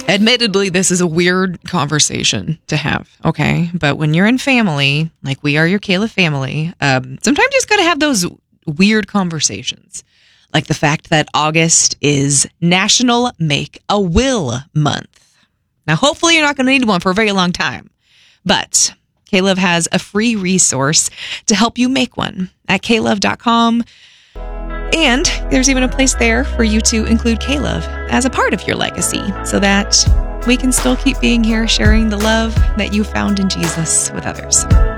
Admittedly, this is a weird conversation to have, okay? But when you're in family, like we are your Kayla family, sometimes you just got to have those weird conversations. Like the fact that August is National Make a Will Month. Now, hopefully you're not going to need one for a very long time. But K-Love has a free resource to help you make one at klove.com. And there's even a place there for you to include K-Love as a part of your legacy so that we can still keep being here sharing the love that you found in Jesus with others.